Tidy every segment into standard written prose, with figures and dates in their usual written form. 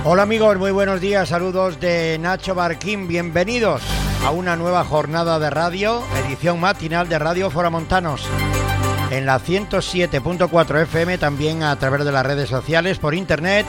Hola amigos, muy buenos días, saludos de Nacho Barquín, bienvenidos a una nueva jornada de radio, edición matinal de Radio Foramontanos, en la 107.4 FM, también a través de las redes sociales, por internet,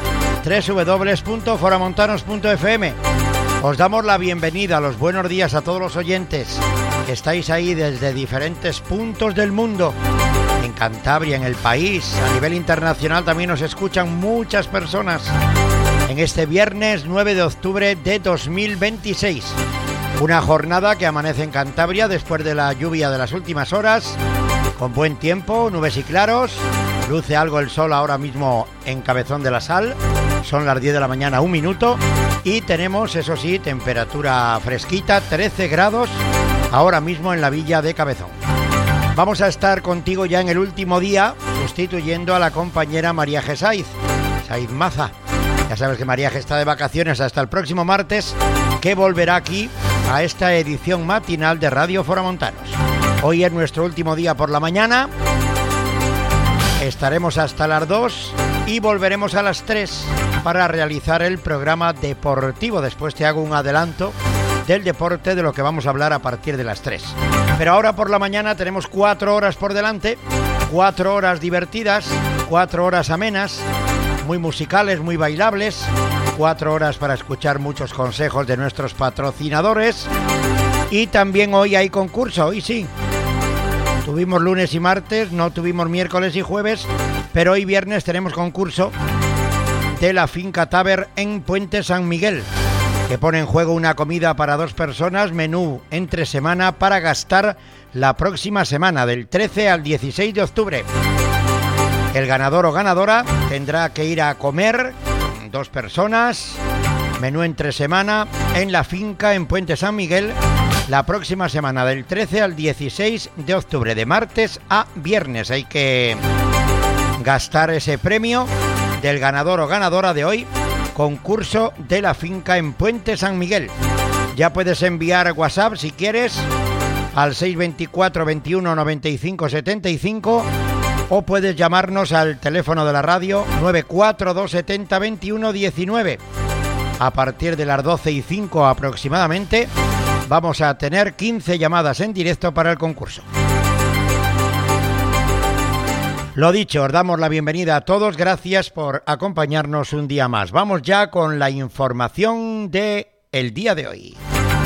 www.foramontanos.fm. Os damos la bienvenida, los buenos días a todos los oyentes que estáis ahí desde diferentes puntos del mundo, en Cantabria, en el país, a nivel internacional también nos escuchan muchas personas. En este viernes 9 de octubre de 2026. Una jornada que amanece en Cantabria después de la lluvia de las últimas horas, con buen tiempo, nubes y claros. Luce algo el sol ahora mismo en Cabezón de la Sal. Son las 10 de la mañana, 1 minuto. Y tenemos, eso sí, temperatura fresquita, 13 grados ahora mismo en la villa de Cabezón. Vamos a estar contigo ya en el último día, sustituyendo a la compañera María G. Saiz Maza. Ya sabes que María G está de vacaciones hasta el próximo martes, que volverá aquí a esta edición matinal de Radio Foramontanos. Hoy es nuestro último día por la mañana, estaremos hasta las 2 y volveremos a las 3 para realizar el programa deportivo. Después te hago un adelanto del deporte, de lo que vamos a hablar a partir de las 3. Pero ahora por la mañana tenemos 4 horas por delante, 4 horas divertidas, 4 horas amenas, muy musicales, muy bailables, 4 horas para escuchar muchos consejos de nuestros patrocinadores. Y también hoy hay concurso, hoy sí. Tuvimos lunes y martes, no tuvimos miércoles y jueves, pero hoy viernes tenemos concurso de la Finca Taber en Puente San Miguel, que pone en juego una comida para 2 personas, menú entre semana para gastar la próxima semana, del 13 al 16 de octubre. El ganador o ganadora tendrá que ir a comer, 2 personas, menú entre semana, en la finca en Puente San Miguel, la próxima semana del 13 al 16 de octubre, de martes a viernes. Hay que gastar ese premio del ganador o ganadora de hoy, concurso de la finca en Puente San Miguel. Ya puedes enviar WhatsApp si quieres al 624 21 95 75 o puedes llamarnos al teléfono de la radio 94270 21 19. A partir de las 12:05 aproximadamente vamos a tener 15 llamadas en directo para el concurso. Lo dicho, os damos la bienvenida a todos, gracias por acompañarnos un día más. Vamos ya con la información de el día de hoy.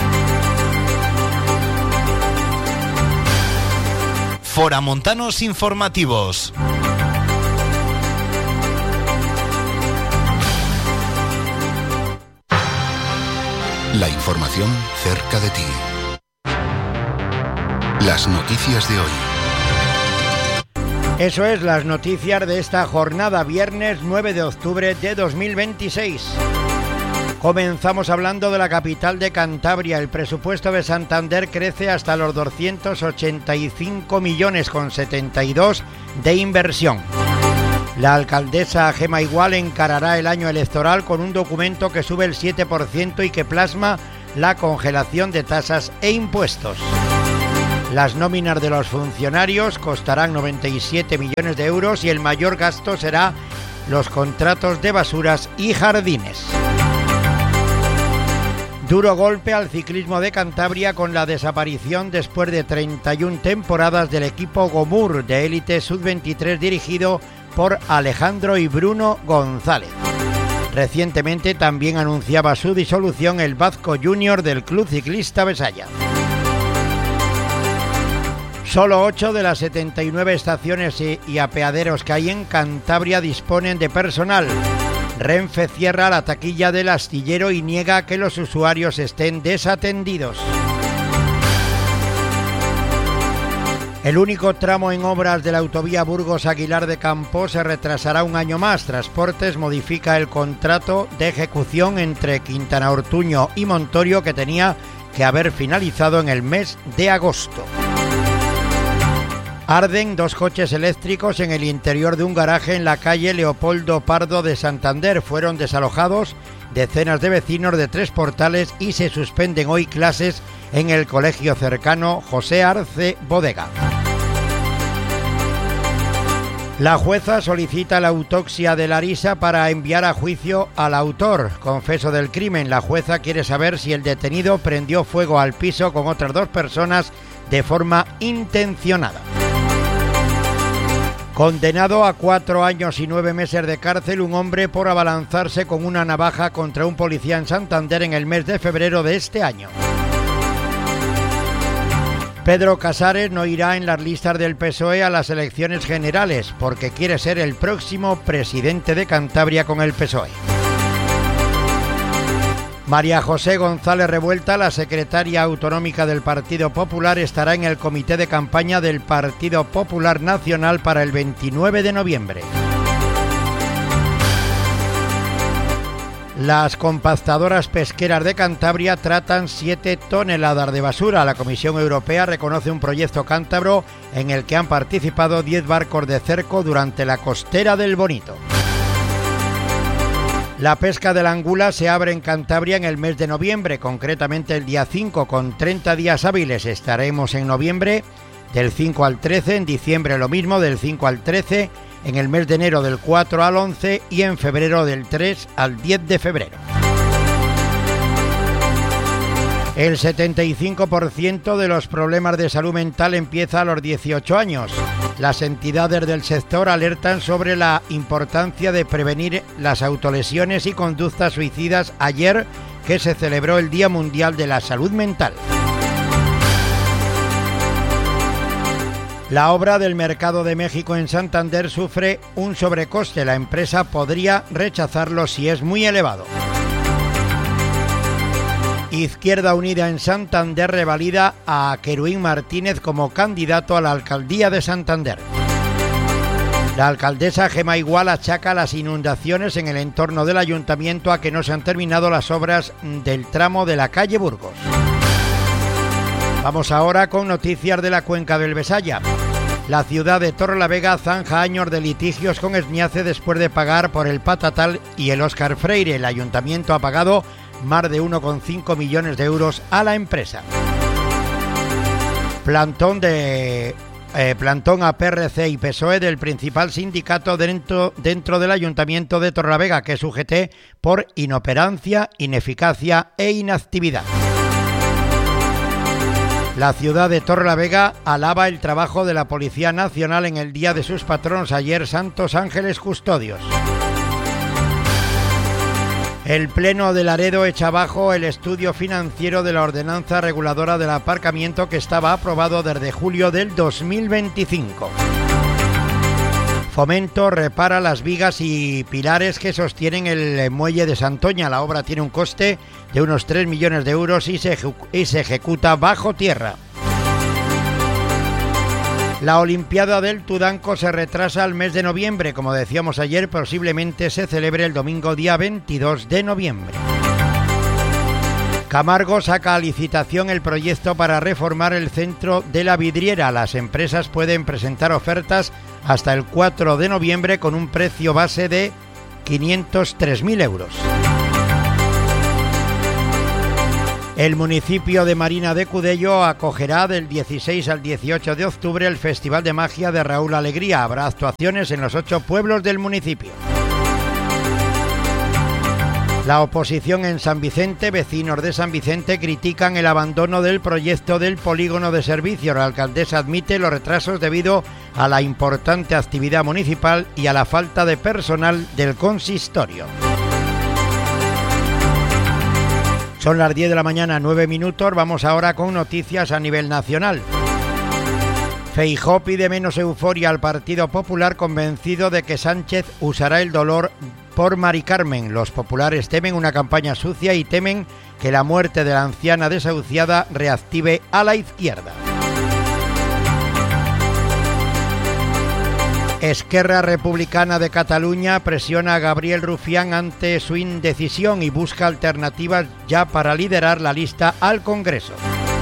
Foramontanos informativos. La información cerca de ti. Las noticias de hoy. Eso es, las noticias de esta jornada, viernes 9 de octubre de 2026. Comenzamos hablando de la capital de Cantabria. El presupuesto de Santander crece hasta los 285 millones con 72 de inversión. La alcaldesa Gema Igual encarará el año electoral con un documento que sube el 7% y que plasma la congelación de tasas e impuestos. Las nóminas de los funcionarios costarán 97 millones de euros y el mayor gasto será los contratos de basuras y jardines. Duro golpe al ciclismo de Cantabria con la desaparición después de 31 temporadas del equipo Gomur de élite sub-23 dirigido por Alejandro y Bruno González. Recientemente también anunciaba su disolución el Vazco Junior del Club Ciclista Besaya. Solo 8 de las 79 estaciones y apeaderos que hay en Cantabria disponen de personal. Renfe cierra la taquilla del Astillero y niega que los usuarios estén desatendidos. El único tramo en obras de la autovía Burgos-Aguilar de Campoo se retrasará un año más. Transportes modifica el contrato de ejecución entre Quintana Ortuño y Montorio, que tenía que haber finalizado en el mes de agosto. Arden 2 coches eléctricos en el interior de un garaje en la calle Leopoldo Pardo de Santander. Fueron desalojados decenas de vecinos de 3 Portales y se suspenden hoy clases en el colegio cercano José Arce Bodega. La jueza solicita la autopsia de Larisa para enviar a juicio al autor, confeso del crimen. La jueza quiere saber si el detenido prendió fuego al piso con otras 2 personas de forma intencionada. Condenado a 4 años y 9 meses de cárcel un hombre por abalanzarse con una navaja contra un policía en Santander en el mes de febrero de este año. Pedro Casares no irá en las listas del PSOE a las elecciones generales porque quiere ser el próximo presidente de Cantabria con el PSOE. María José González Revuelta, la secretaria autonómica del Partido Popular, estará en el comité de campaña del Partido Popular Nacional para el 29 de noviembre. Las compactadoras pesqueras de Cantabria tratan 7 toneladas de basura. La Comisión Europea reconoce un proyecto cántabro en el que han participado 10 barcos de cerco durante la costera del Bonito. La pesca de la angula se abre en Cantabria en el mes de noviembre, concretamente el día 5, con 30 días hábiles. Estaremos en noviembre del 5 al 13, en diciembre lo mismo, del 5 al 13, en el mes de enero del 4 al 11 y en febrero del 3 al 10 de febrero. El 75% de los problemas de salud mental empieza a los 18 años. Las entidades del sector alertan sobre la importancia de prevenir las autolesiones y conductas suicidas ayer que se celebró el Día Mundial de la Salud Mental. La obra del Mercado de México en Santander sufre un sobrecoste. La empresa podría rechazarlo si es muy elevado. Izquierda Unida en Santander revalida a Querubín Martínez como candidato a la alcaldía de Santander. La alcaldesa Gemma Igual achaca las inundaciones en el entorno del ayuntamiento a que no se han terminado las obras del tramo de la calle Burgos. Vamos ahora con noticias de la cuenca del Besaya. La ciudad de Torrelavega zanja años de litigios con Esniace después de pagar por el Patatal y el Óscar Freire. El ayuntamiento ha pagado más de 1,5 millones de euros a la empresa. Plantón a PRC y PSOE del principal sindicato dentro del ayuntamiento de Torrelavega, que es UGT, por inoperancia, ineficacia e inactividad. La ciudad de Torrelavega alaba el trabajo de la Policía Nacional en el día de sus patronos ayer, Santos Ángeles Custodios. El Pleno de Laredo echa abajo el estudio financiero de la ordenanza reguladora del aparcamiento que estaba aprobado desde julio del 2025. Fomento repara las vigas y pilares que sostienen el muelle de Santoña. La obra tiene un coste de unos 3 millones de euros y se ejecuta bajo tierra. La Olimpiada del Tudanco se retrasa al mes de noviembre. Como decíamos ayer, posiblemente se celebre el domingo día 22 de noviembre. Camargo saca a licitación el proyecto para reformar el centro de la vidriera. Las empresas pueden presentar ofertas hasta el 4 de noviembre con un precio base de 503.000 euros. El municipio de Marina de Cudello acogerá del 16 al 18 de octubre el Festival de Magia de Raúl Alegría. Habrá actuaciones en los 8 pueblos del municipio. La oposición en San Vicente, vecinos de San Vicente, critican el abandono del proyecto del polígono de servicios. La alcaldesa admite los retrasos debido a la importante actividad municipal y a la falta de personal del consistorio. Son las 10 de la mañana, 9 minutos. Vamos ahora con noticias a nivel nacional. Feijóo pide menos euforia al Partido Popular, convencido de que Sánchez usará el dolor por Mari Carmen. Los populares temen una campaña sucia y temen que la muerte de la anciana desahuciada reactive a la izquierda. Esquerra Republicana de Cataluña presiona a Gabriel Rufián ante su indecisión y busca alternativas ya para liderar la lista al Congreso.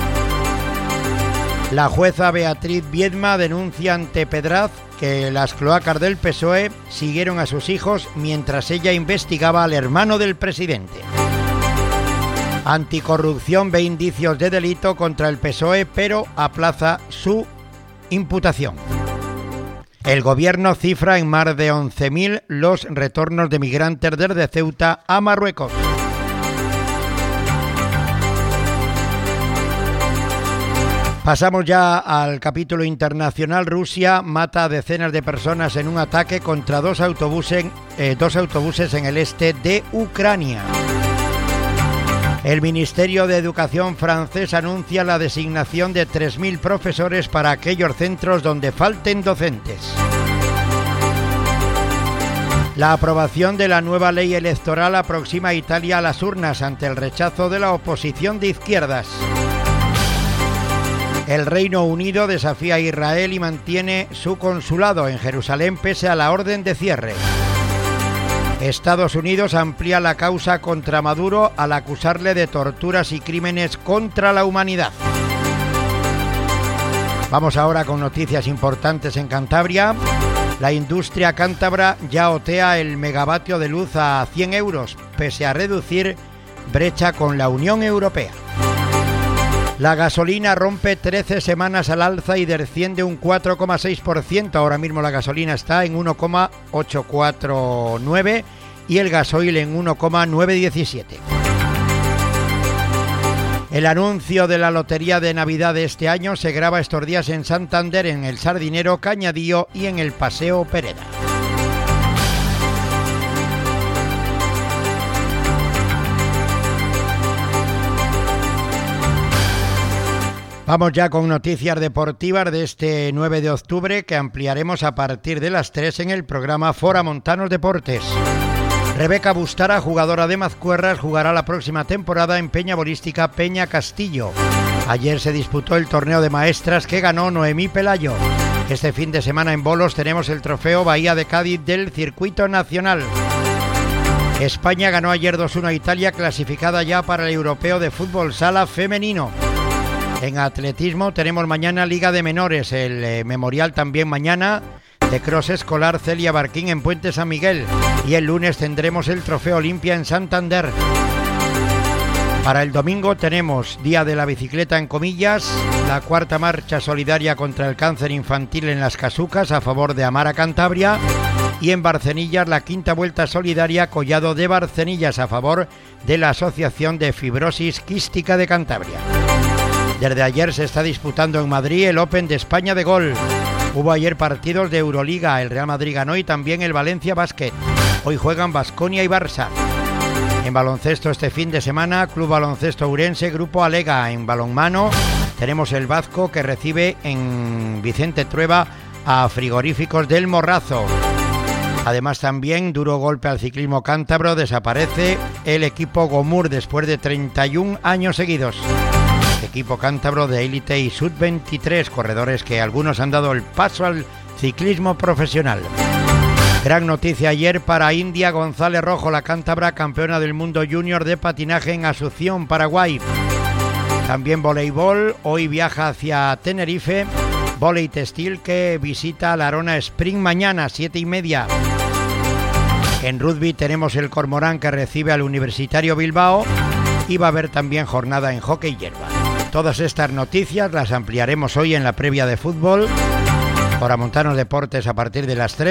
La jueza Beatriz Viedma denuncia ante Pedraz que las cloacas del PSOE siguieron a sus hijos mientras ella investigaba al hermano del presidente. Anticorrupción ve indicios de delito contra el PSOE, pero aplaza su imputación. El gobierno cifra en más de 11.000 los retornos de migrantes desde Ceuta a Marruecos. Pasamos ya al capítulo internacional. Rusia mata a decenas de personas en un ataque contra dos autobuses en el este de Ucrania. El Ministerio de Educación francés anuncia la designación de 3.000 profesores para aquellos centros donde falten docentes. La aprobación de la nueva ley electoral aproxima a Italia a las urnas ante el rechazo de la oposición de izquierdas. El Reino Unido desafía a Israel y mantiene su consulado en Jerusalén pese a la orden de cierre. Estados Unidos amplía la causa contra Maduro al acusarle de torturas y crímenes contra la humanidad. Vamos ahora con noticias importantes en Cantabria. La industria cántabra ya otea el megavatio de luz a 100 euros, pese a reducir brecha con la Unión Europea. La gasolina rompe 13 semanas al alza y desciende un 4,6%. Ahora mismo la gasolina está en 1,849 y el gasoil en 1,917. El anuncio de la lotería de Navidad de este año se graba estos días en Santander, en el Sardinero, Cañadío y en el Paseo Pereda. Vamos ya con noticias deportivas de este 9 de octubre que ampliaremos a partir de las 3 en el programa Fora Montanos Deportes. Rebeca Bustara, jugadora de Mazcuerras, jugará la próxima temporada en Peña Bolística Peña Castillo. Ayer se disputó el torneo de maestras que ganó Noemí Pelayo. Este fin de semana en bolos tenemos el trofeo Bahía de Cádiz del Circuito Nacional. España ganó ayer 2-1 a Italia, clasificada ya para el Europeo de Fútbol Sala Femenino. En atletismo tenemos mañana Liga de Menores, el memorial también mañana de cross escolar Celia Barquín en Puente San Miguel, y el lunes tendremos el Trofeo Olimpia en Santander. Para el domingo tenemos Día de la Bicicleta en Comillas, la cuarta marcha solidaria contra el cáncer infantil en Las Casucas a favor de Amara Cantabria, y en Barcenillas la quinta vuelta solidaria Collado de Barcenillas a favor de la Asociación de Fibrosis Quística de Cantabria. Desde ayer se está disputando en Madrid el Open de España de Golf. Hubo ayer partidos de Euroliga, el Real Madrid ganó y también el Valencia Basket. Hoy juegan Baskonia y Barça. En baloncesto este fin de semana, Club Baloncesto Ourense, Grupo Alega. En balonmano tenemos el Bazco que recibe en Vicente Trueba a Frigoríficos del Morrazo. Además también duro golpe al ciclismo cántabro, desaparece el equipo Gomur después de 31 años seguidos. Equipo cántabro de élite y sub-23, corredores que algunos han dado el paso al ciclismo profesional. Gran noticia ayer para India González Rojo, la cántabra campeona del mundo junior de patinaje en Asunción, Paraguay. También voleibol, hoy viaja hacia Tenerife. Volei textil que visita la Arona Spring mañana, 7:30. En rugby tenemos el Cormorán que recibe al Universitario Bilbao y va a haber también jornada en hockey hierba. Todas estas noticias las ampliaremos hoy en la previa de fútbol. Fora Montanos Deportes a partir de las 3.